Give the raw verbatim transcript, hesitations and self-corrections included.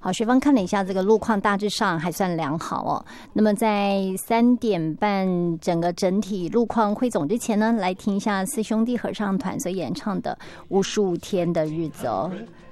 好，学芳看了一下这个路况，大致上还算良好哦。那么在三点半整个整体路况汇总之前呢，来听一下四兄弟合唱团所演唱的《无数天的日子》哦。